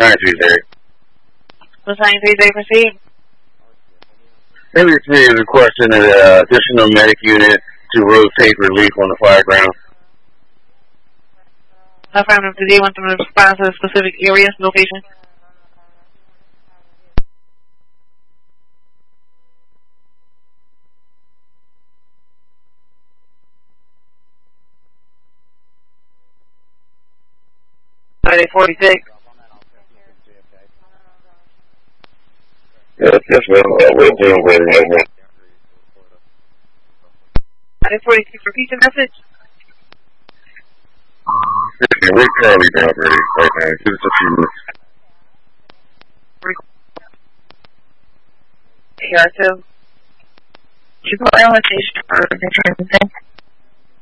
930. What's 930 proceed? Maybe it's requesting an additional medic unit to rotate relief on the fire ground. Affirmative. Do you want them to respond to a specific area, location? Friday 46. Yes, ma'am. We're doing great right now. Friday 46. Repeat the message. We're currently down ready right now. Give us a few minutes. AR2. Triple L, station for the transit.